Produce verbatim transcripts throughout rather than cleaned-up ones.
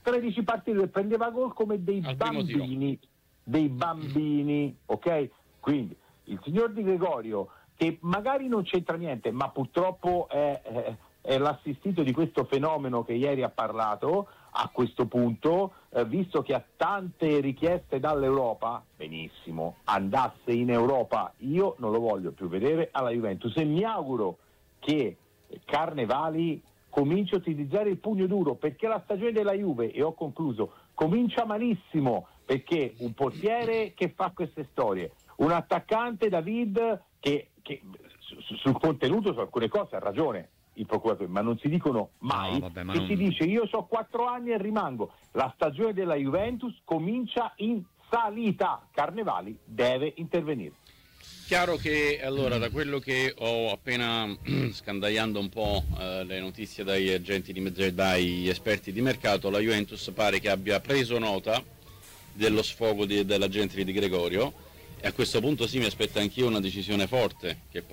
tredici partite, prendeva gol come dei Al bambini, dei bambini, ok? Quindi il signor Di Gregorio, che magari non c'entra niente, ma purtroppo è, è, è l'assistito di questo fenomeno che ieri ha parlato, a questo punto, eh, visto che ha tante richieste dall'Europa, benissimo, andasse in Europa, io non lo voglio più vedere alla Juventus e mi auguro che Carnevali cominci a utilizzare il pugno duro, perché la stagione della Juve, e ho concluso, comincia malissimo, perché un portiere che fa queste storie, un attaccante David che, che su, sul contenuto su alcune cose ha ragione il procuratore, ma non si dicono mai, no, vabbè, ma che non... si dice io so quattro anni e rimango. La stagione della Juventus comincia in salita, Carnevali deve intervenire. Chiaro che allora, da quello che ho appena scandagliando un po' eh, le notizie dagli agenti di dai esperti di mercato, la Juventus pare che abbia preso nota dello sfogo di, dell'agente di Di Gregorio, e a questo punto sì, mi aspetto anch'io una decisione forte che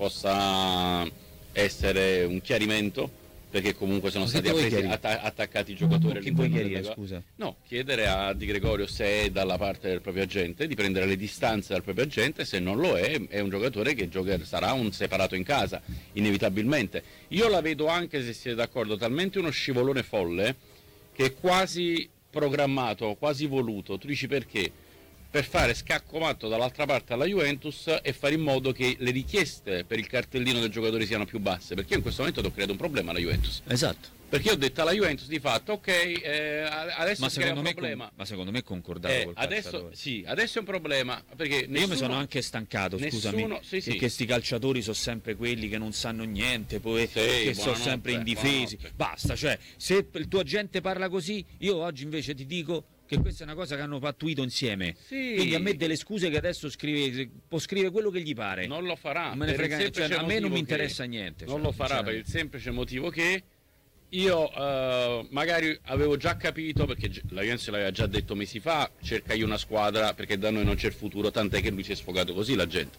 possa essere un chiarimento, perché comunque sono stati appresi, atta- attaccati i giocatori. Che vuoi chiarire, scusa? No, chiedere a Di Gregorio se è dalla parte del proprio agente, di prendere le distanze dal proprio agente, se non lo è, è un giocatore che giocherà, sarà un separato in casa, inevitabilmente. Io la vedo anche, se siete d'accordo, talmente uno scivolone folle che è quasi programmato, quasi voluto. Tu dici perché? Per fare scacco matto dall'altra parte alla Juventus e fare in modo che le richieste per il cartellino del giocatore siano più basse, perché io in questo momento ho creato un problema alla Juventus. Esatto. Perché ho detto alla Juventus di fatto, ok, eh, adesso ma si crea un me problema. Con, ma secondo me è concordato eh, col adesso, calciatore. sì, adesso è un problema, perché nessuno, io mi sono anche stancato, nessuno, scusami, sì, sì. perché sti calciatori sono sempre quelli che non sanno niente, poi sì, che sono sempre indifesi. Buonanotte. Basta, cioè, se il tuo agente parla così, io oggi invece ti dico che questa è una cosa che hanno pattuito insieme. Sì. Quindi a me delle scuse che adesso scrive, può scrivere quello che gli pare. Non lo farà. Non me ne frega, cioè, a me non mi interessa che, niente. Non cioè, lo farà per il semplice motivo che io uh, magari avevo già capito, perché la Juventus l'aveva già detto mesi fa, cercai una squadra perché da noi non c'è il futuro, tant'è che lui si è sfogato così la gente.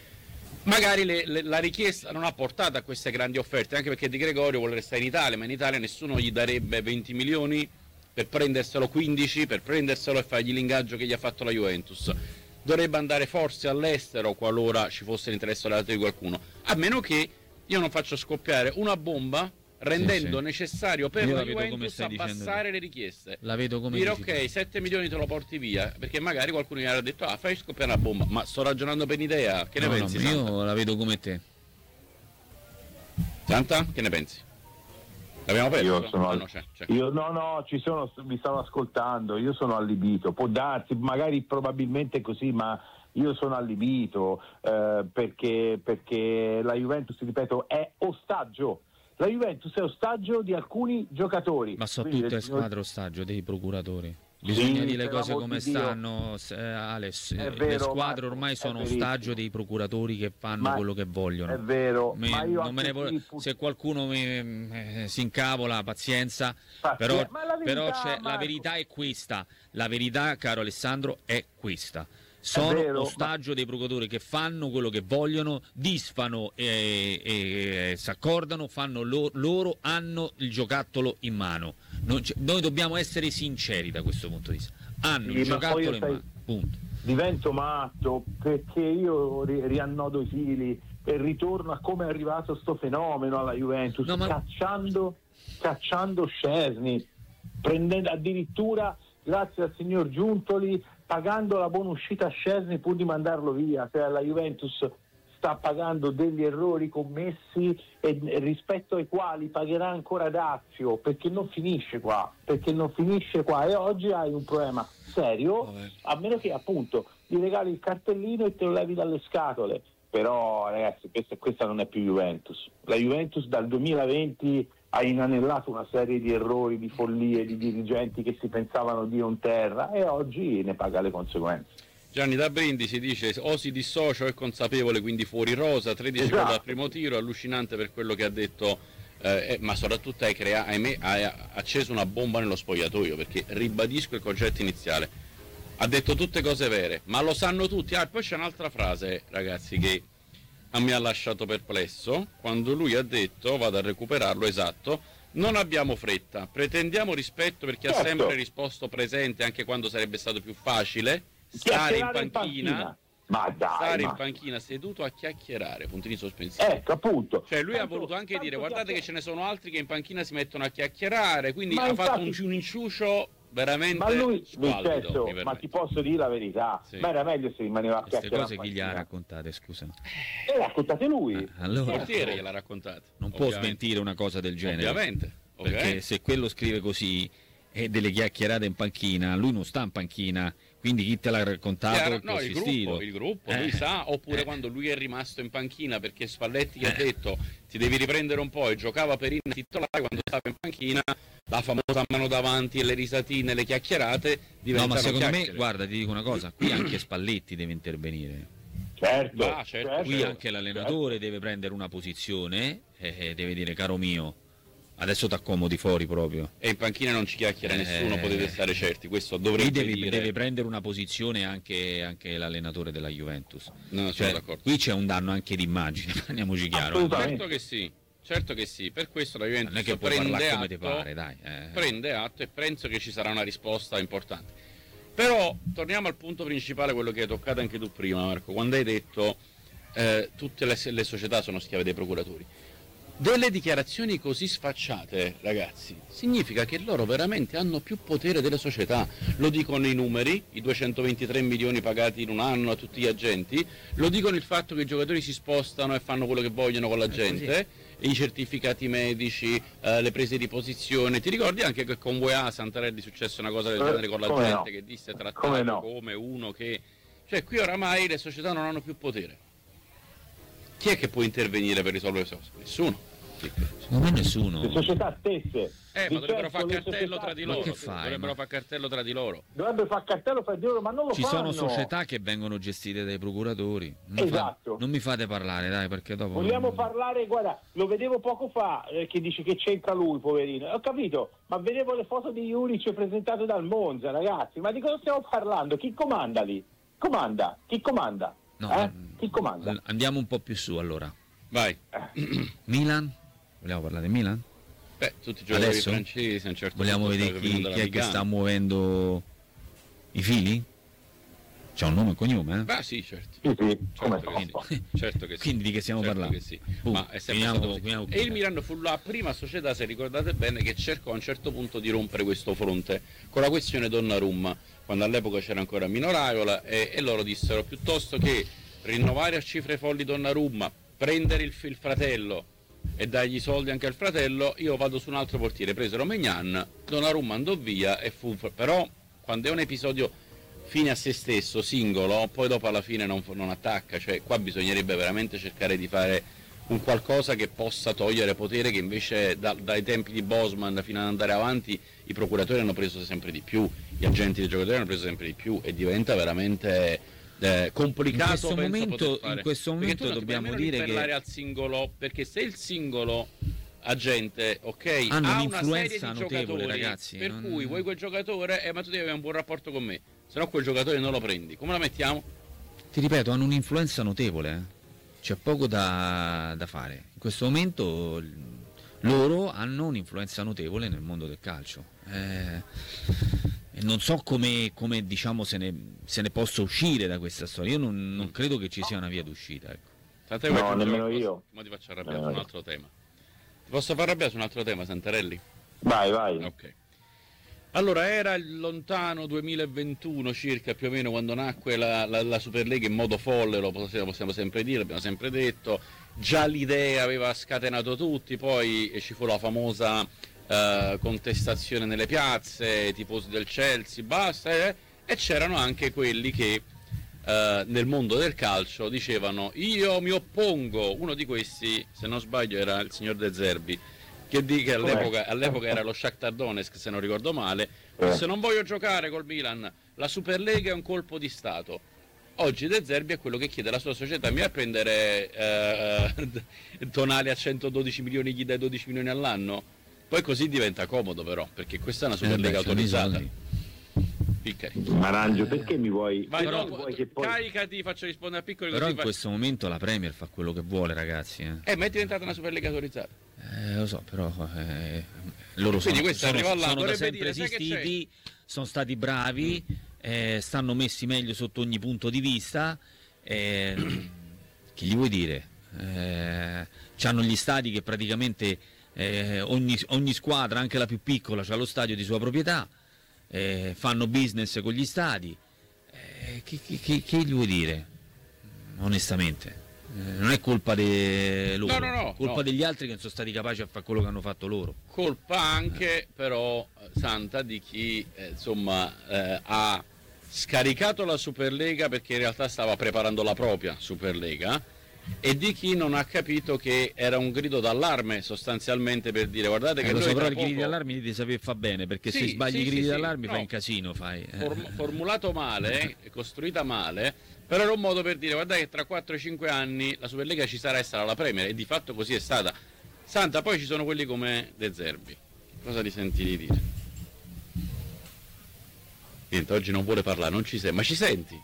Magari le, le, la richiesta non ha portato a queste grandi offerte, anche perché Di Gregorio vuole restare in Italia, ma in Italia nessuno gli darebbe venti milioni per prenderselo, quindici per prenderselo e fargli l'ingaggio che gli ha fatto la Juventus. Dovrebbe andare forse all'estero qualora ci fosse l'interesse da parte di qualcuno, a meno che io non faccio scoppiare una bomba rendendo sì, sì. necessario per io la Juventus abbassare le richieste. La vedo come dire ok, tu. sette milioni te lo porti via, perché magari qualcuno gli ha detto ah, fai scoppiare una bomba, ma sto ragionando per un'idea, che ne no, pensi? No, io la vedo come te. Santa, che ne pensi? L'abbiamo perso? Io sono ah, al... no, c'è, c'è. Io, no, no, ci sono, mi stavo ascoltando, io sono allibito, può darsi, magari probabilmente così, ma io sono allibito eh, perché, perché la Juventus, ripeto, è ostaggio. La Juventus è ostaggio di alcuni giocatori. Ma sono Quindi tutte le squadre ostaggio dei procuratori. Bisogna sì, dire le cose come Dio. stanno, eh, Alex. È le vero, squadre Marco, ormai sono ostaggio dei procuratori che fanno ma quello che vogliono. È vero, mi, ma io non me ne vo- pur... se qualcuno mi, eh, si incavola, pazienza, Pazienza. però, Ma la verità, però c'è, la verità è questa. La verità, caro Alessandro, è questa. Sono vero, ostaggio ma... dei procuratori che fanno quello che vogliono, disfano e, e, e si accordano, fanno lo, loro hanno il giocattolo in mano. Non noi dobbiamo essere sinceri da questo punto di vista. Hanno sì, il giocattolo in sai, mano. Punto. Divento matto perché io ri- riannodo i fili e ritorno a come è arrivato sto fenomeno alla Juventus, no, ma... cacciando, cacciando Szczesny, prendendo addirittura, grazie al signor Giuntoli, pagando la buona uscita a Szczesny pur di mandarlo via. Cioè la Juventus sta pagando degli errori commessi e rispetto ai quali pagherà ancora dazio, perché non finisce qua, perché non finisce qua e oggi hai un problema serio, Vabbè. a meno che appunto gli regali il cartellino e te lo levi dalle scatole. Però ragazzi, questa, questa non è più Juventus. La Juventus dal duemilaventi ha inanellato una serie di errori, di follie, di dirigenti che si pensavano Dio in terra e oggi ne paga le conseguenze. Gianni da Brindisi dice o si dissocia o è consapevole, quindi fuori rosa, tredici esatto. gol al primo tiro, allucinante per quello che ha detto, eh, ma soprattutto hai, crea- hai, hai acceso una bomba nello spogliatoio, perché ribadisco il concetto iniziale, ha detto tutte cose vere, ma lo sanno tutti. Ah, poi c'è un'altra frase, ragazzi, che a me ha lasciato perplesso, quando lui ha detto, vado a recuperarlo, esatto, Non abbiamo fretta, pretendiamo rispetto per chi certo. ha sempre risposto presente anche quando sarebbe stato più facile stare in panchina, in panchina. Ma dai, stare ma... in panchina seduto a chiacchierare, puntini sospensivi. Ecco, appunto. Cioè lui tanto, ha voluto anche dire guardate che ce ne sono altri che in panchina si mettono a chiacchierare, quindi ma ha infatti... fatto un, un inciucio veramente ma lui, squallido, certo, ma ti posso dire la verità, sì. Ma era meglio se rimaneva a queste chiacchierare. Queste cose chi le ha raccontate, scusa? Le raccontate lui. Ah, allora, il portiere gliel'ha raccontato. Non ovviamente. Può smentire una cosa del genere. Ovviamente. Perché ovviamente. Se quello scrive così e delle chiacchierate in panchina, lui non sta in panchina, quindi chi te l'ha raccontato? Chiaro, no, il gruppo, il gruppo eh. lui sa, oppure eh. quando lui è rimasto in panchina perché Spalletti gli eh. ha detto ti devi riprendere un po' e giocava per il titolare, quando stava in panchina la famosa mano davanti e le risatine, le chiacchierate diventano no, ma secondo chiacchiere. me, guarda, ti dico una cosa, qui anche Spalletti deve intervenire. Certo, ah, certo, certo. Qui anche l'allenatore certo. deve prendere una posizione e deve dire caro mio, adesso ti accomodi fuori proprio. E in panchina non ci chiacchiera eh, nessuno, potete stare certi, questo dovrebbe deve, dire. Deve prendere una posizione anche, anche l'allenatore della Juventus. No, cioè, sono d'accordo. Qui c'è un danno anche d'immagine, parliamoci chiaro. Certo che sì, certo che sì, per questo la Juventus non è che prende atto, come te pare, dai, eh. prende atto e penso che ci sarà una risposta importante. Però torniamo al punto principale, quello che hai toccato anche tu prima, Marco, quando hai detto eh, tutte le, le società sono schiave dei procuratori. Delle dichiarazioni così sfacciate, ragazzi, significa che loro veramente hanno più potere delle società. Lo dicono i numeri, i duecentoventitré milioni pagati in un anno a tutti gli agenti, lo dicono il fatto che i giocatori si spostano e fanno quello che vogliono con la gente, i certificati medici, eh, le prese di posizione. Ti ricordi anche che con U E A Santarelli è successa una cosa del eh, genere con la gente no. che disse trattato come, no. come uno che... Cioè qui oramai le società non hanno più potere. Chi è che può intervenire per risolvere queste cose? Nessuno. Secondo me nessuno. Le società stesse. Eh, ma dovrebbero fare cartello società... tra di loro. Che fai, dovrebbero ma... fare cartello tra di loro. Dovrebbero fare cartello tra di loro, ma non lo Ci fanno. Ci sono società che vengono gestite dai procuratori. Non esatto. Fa... Non mi fate parlare, dai, perché dopo... Vogliamo parlare, guarda, lo vedevo poco fa, eh, che dice che c'entra lui, poverino. Ho capito, ma vedevo le foto di Juric presentate dal Monza, ragazzi. Ma di cosa stiamo parlando? Chi comanda lì? Comanda? Chi comanda? No, eh? Chi comanda? Andiamo un po' più su, allora. Vai. Milan? Vogliamo parlare di Milan? Beh, tutti i giocatori adesso? francesi a un certo vogliamo punto vedere chi, chi è che sta muovendo i fili? C'ha un nome e cognome, eh? Beh sì, certo. Sì, sì. Certo, che sì. certo che sì. Quindi di che stiamo certo parlando? Che sì. Uh, Ma è sempre finiamo, stato così. finiamo e il Milan fu la prima società, se ricordate bene, che cercò a un certo punto di rompere questo fronte con la questione Donnarumma, quando all'epoca c'era ancora Mino Raiola, e, e loro dissero piuttosto che rinnovare a cifre folli Donnarumma, prendere il, il fratello e dargli soldi anche al fratello, io vado su un altro portiere. Presero Maignan, Donnarumma andò via e fu... Però quando è un episodio fine a se stesso, singolo, poi dopo alla fine non, non attacca, cioè qua bisognerebbe veramente cercare di fare un qualcosa che possa togliere potere, che invece da, dai tempi di Bosman fino ad andare avanti i procuratori hanno preso sempre di più, gli agenti dei giocatori hanno preso sempre di più e diventa veramente... Eh, complicato. In questo momento, in questo momento dobbiamo dire che parlare al singolo, perché se il singolo agente, ok, hanno ha un'influenza una serie di notevole, giocatori, ragazzi, per non... cui vuoi quel giocatore, eh, ma tu devi avere un buon rapporto con me, se no quel giocatore non lo prendi. Come la mettiamo? Ti ripeto, hanno un'influenza notevole, eh? C'è poco da, da fare. In questo momento loro hanno un'influenza notevole nel mondo del calcio. Eh... E non so come, come diciamo se ne, se ne possa uscire da questa storia. Io non, non credo che ci sia una via d'uscita. Ecco. Tant'è no, nemmeno io. Ma ti faccio arrabbiare su un altro tema. Ti posso far arrabbiare su un altro tema, Santarelli? Vai, vai. Ok. Allora, era il lontano duemilaventuno circa, più o meno, quando nacque la, la, la Superlega in modo folle, lo possiamo, possiamo sempre dire, l'abbiamo sempre detto. Già l'idea aveva scatenato tutti, poi ci fu la famosa... Uh, contestazione nelle piazze, tifosi del Chelsea, basta, eh? E c'erano anche quelli che uh, nel mondo del calcio dicevano io mi oppongo. Uno di questi, se non sbaglio, era il signor De Zerbi, che, di, che all'epoca, all'epoca era lo Shakhtar Donetsk, se non ricordo male, se non voglio giocare col Milan, la Superlega è un colpo di Stato. Oggi De Zerbi è quello che chiede alla sua società: mi va a prendere uh, Tonali a centododici milioni, gli dai dodici milioni all'anno? Poi così diventa comodo, però, perché questa è una Superlega eh autorizzata. Piccari. Marangio, perché mi vuoi... Vai, però, no, vuoi che poi... caricati, faccio rispondere a Piccoli. Però così in fa... questo momento la Premier fa quello che vuole, ragazzi. Eh, eh ma è diventata una Superlega autorizzata. Eh, lo so, però eh, loro sono, sono, sono da sempre esistiti, sono stati bravi, eh, stanno messi meglio sotto ogni punto di vista. Eh, che gli vuoi dire? Eh, c'hanno gli stadi che praticamente eh, ogni, ogni squadra, anche la più piccola, ha lo stadio di sua proprietà, eh, fanno business con gli stadi. Eh, che, che, che, che gli vuoi dire? Onestamente. Non è colpa di loro, no, no, no, colpa no. degli altri che non sono stati capaci a fare quello che hanno fatto loro. Colpa anche eh. però, Santa, di chi eh, insomma eh, ha scaricato la Superlega perché in realtà stava preparando la propria Superlega, e di chi non ha capito che era un grido d'allarme sostanzialmente per dire guardate che eh, lo noi so, però i poco... gridi d'allarme devi sapere fa bene, perché sì, se sbagli sì, i gridi sì, d'allarme sì, fai no. un casino, fai. Form- formulato male, costruita male, però era un modo per dire guardate che tra quattro cinque anni la Superlega ci sarà e sarà la Premier, e di fatto così è stata. Santa, poi ci sono quelli come De Zerbi, cosa ti senti di dire? Niente, oggi non vuole parlare, non ci sei, ma ci senti?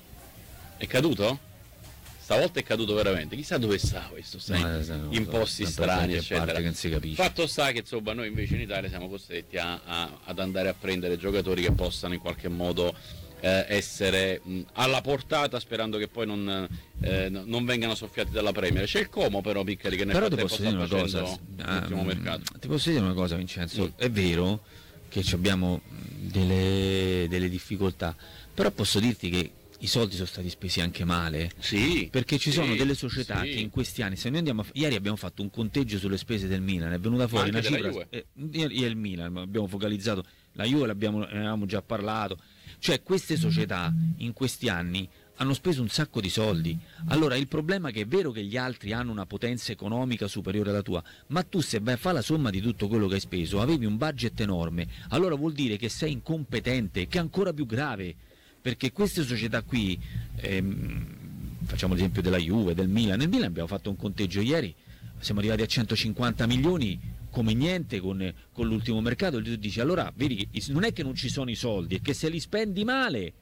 È caduto? Stavolta è caduto veramente, chissà dove sta questo, sai, no, no, in posti strani, eccetera. Che non si capisce. Fatto sta che insomma noi invece in Italia siamo costretti a, a, ad andare a prendere giocatori che possano in qualche modo eh, essere mh, alla portata, sperando che poi non, eh, non vengano soffiati dalla Premier. C'è il Como però, Piccari, che nel però frattempo ti posso sta dire una facendo cosa, l'ultimo um, mercato. Ti posso dire una cosa, Vincenzo, mm. è vero che abbiamo delle, delle difficoltà, però posso dirti che i soldi sono stati spesi anche male, sì, perché ci sì, sono delle società sì. che in questi anni, se noi andiamo a, ieri abbiamo fatto un conteggio sulle spese del Milan, è venuta fuori una cifra, eh, io e il Milan abbiamo focalizzato, la Juve l'abbiamo, ne avevamo già parlato, cioè queste società in questi anni hanno speso un sacco di soldi. Allora il problema è che è vero che gli altri hanno una potenza economica superiore alla tua, ma tu se vai a fare la somma di tutto quello che hai speso, avevi un budget enorme, allora vuol dire che sei incompetente, che è ancora più grave. Perché queste società qui, ehm, facciamo l'esempio della Juve, del Milan, nel Milan abbiamo fatto un conteggio ieri, siamo arrivati a centocinquanta milioni come niente con, con l'ultimo mercato, e tu dici allora vedi che non è che non ci sono i soldi, è che se li spendi male,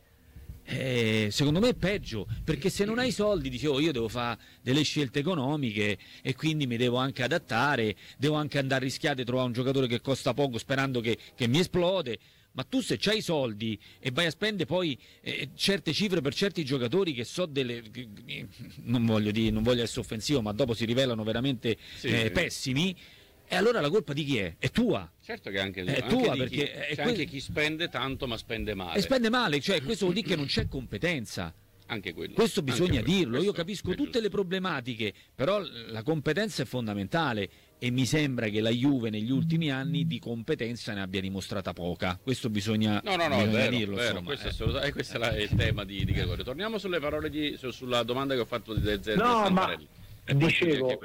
eh, secondo me è peggio, perché se non hai i soldi dici oh, io devo fare delle scelte economiche e quindi mi devo anche adattare, devo anche andare a rischiare di trovare un giocatore che costa poco sperando che, che mi esplode. Ma tu se c'hai i soldi e vai a spendere poi eh, certe cifre per certi giocatori che so delle non voglio dire, non voglio essere offensivo, ma dopo si rivelano veramente sì, eh, pessimi, e allora la colpa di chi è? È tua. Certo che anche, è anche tua, di perché chi, è c'è que- anche chi spende tanto ma spende male. E spende male, cioè questo vuol dire che non c'è competenza. Anche quello. Questo bisogna anche dirlo, quello. io capisco tutte le problematiche, però la competenza è fondamentale e mi sembra che la Juve negli ultimi anni di competenza ne abbia dimostrata poca. Questo bisogna, no, no, no, bisogna vero, dirlo. Vero, questo, è, questo è il tema di, di Gregorio. Torniamo sulle parole di, su, sulla domanda che ho fatto di De Zerbi. No, ma dicevo,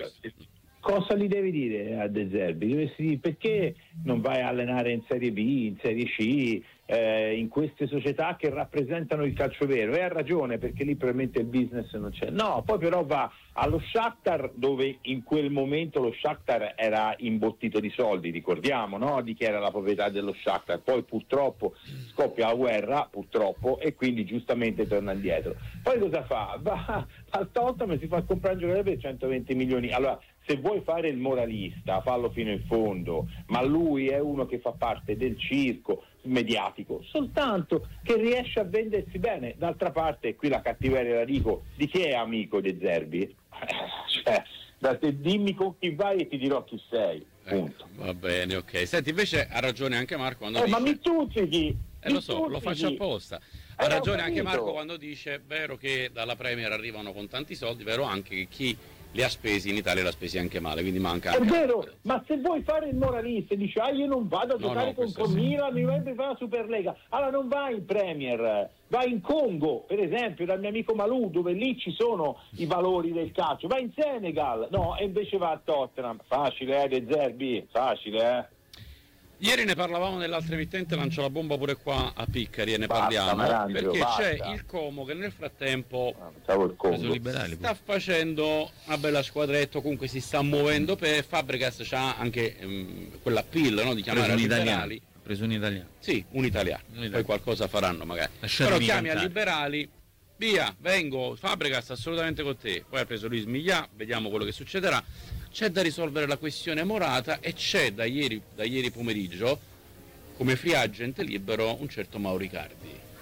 cosa gli devi dire a De Zerbi? Dovresti dire perché non vai a allenare in Serie B, in Serie C, eh, in queste società che rappresentano il calcio vero? E ha ragione, perché lì probabilmente il business non c'è. No, poi però va allo Shakhtar, dove in quel momento lo Shakhtar era imbottito di soldi, ricordiamo, no? Di chi era la proprietà dello Shakhtar. Poi purtroppo scoppia la guerra, purtroppo, e quindi giustamente torna indietro. Poi cosa fa? Va al Tottenham e si fa comprare un giocatore per centoventi milioni. Allora, se vuoi fare il moralista, fallo fino in fondo, ma lui è uno che fa parte del circo mediatico, soltanto che riesce a vendersi bene. D'altra parte, qui la cattiveria la dico, di chi è amico De Zerbi? Cioè, da te, dimmi con chi vai e ti dirò chi sei, punto. Eh, va bene, ok. Senti, invece ha ragione anche Marco quando eh, dice... ma mi tuzzichi! Eh, lo so, lo faccio apposta. Ha eh, ragione anche Marco quando dice, vero che dalla Premier arrivano con tanti soldi, vero anche che chi li ha spesi in Italia li ha spesi anche male, quindi manca anche... È vero, ma se vuoi fare il moralista e dici ah io non vado a no, giocare no, con con Milan, mi vai a fare la Superlega, allora non vai in Premier, vai in Congo, per esempio, dal mio amico Malou, dove lì ci sono i valori del calcio, vai in Senegal, no, e invece va a Tottenham. Facile, eh, De Zerbi, facile, eh. Ieri ne parlavamo nell'altra emittente, lancio la bomba pure qua a Piccari e ne basta, parliamo, Marangio, perché basta. c'è il Como che nel frattempo ah, il Congo. Liberali, sta facendo una bella squadretta, comunque si sta muovendo, per Fabregas c'ha anche um, quell'appeal, no, di chiamare a liberali. Preso un italiano. Sì, un italiano, un italiano. Poi qualcosa faranno magari. Lasciatemi Però chiami cantare. a liberali, via, vengo, Fabregas assolutamente con te. Poi ha preso Luis Miglià, vediamo quello che succederà. C'è da risolvere la questione Morata e c'è da ieri, da ieri pomeriggio come free agent libero un certo Mauro Icardi.